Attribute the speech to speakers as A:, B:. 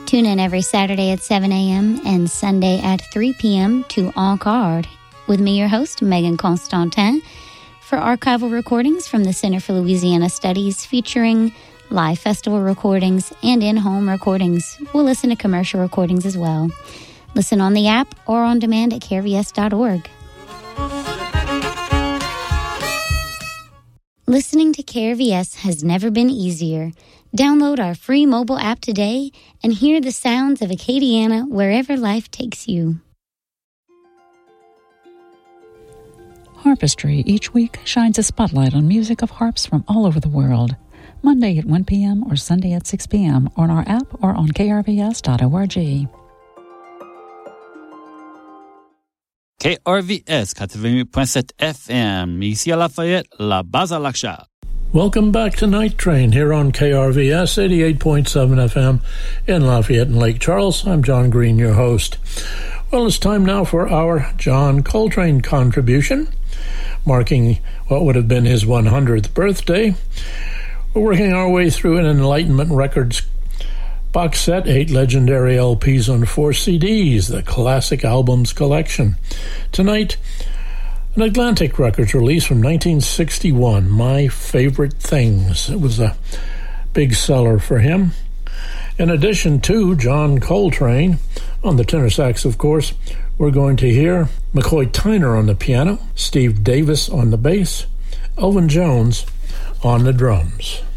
A: Tune in every Saturday at 7 a.m. and Sunday at 3 p.m. to En Card with me, your host, Megan Constantin, for archival recordings from the Center for Louisiana Studies featuring live festival recordings and in-home recordings. We'll listen to commercial recordings as well. Listen on the app or on demand at krvs.org. Listening to KRVS has never been easier. Download our free mobile app today and hear the sounds of Acadiana wherever life takes you.
B: Harpistry each week shines a spotlight on music of harps from all over the world. Monday at 1 p.m. or Sunday at 6 p.m. on our app or on krvs.org.
C: KRVS 88.7 FM, ici à Lafayette, la base à l'achat.
D: Welcome back to Night Train here on KRVS 88.7 FM in Lafayette and Lake Charles. I'm John Green, your host. Well, it's time now for our John Coltrane contribution, marking what would have been his 100th birthday. We're working our way through an Enlightenment Records box set, 8 legendary LPs on 4 CDs, the Classic Albums Collection. Tonight, an Atlantic Records release from 1961, My Favorite Things. It was a big seller for him. In addition to John Coltrane, on the tenor sax, of course, we're going to hear McCoy Tyner on the piano, Steve Davis on the bass, Elvin Jones on the drums.